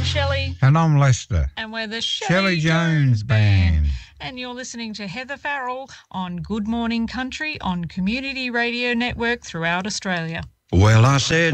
I'm Shelley. And I'm Lester. And we're the Shelley Jones Band. And you're listening to Heather Farrell on Good Morning Country on Community Radio Network throughout Australia. Well, I said...